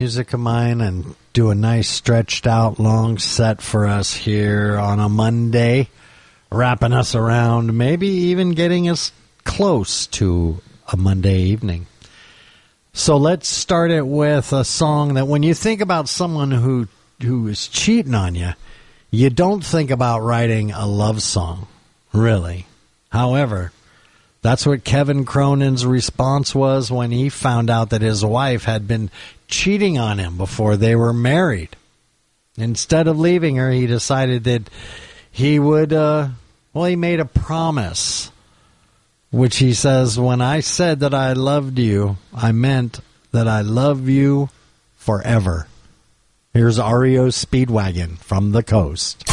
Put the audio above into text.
music of mine and do a nice stretched out long set for us here on a Monday, wrapping us around, maybe even getting us close to a Monday evening. So let's start it with a song that when you think about someone who is cheating on you, you don't think about writing a love song, really. However, that's what Kevin Cronin's response was when he found out that his wife had been cheating on him before they were married. Instead of leaving her, he decided that he would, he made a promise, which he says, when I said that I loved you, I meant that I love you forever. Here's REO Speedwagon from the coast.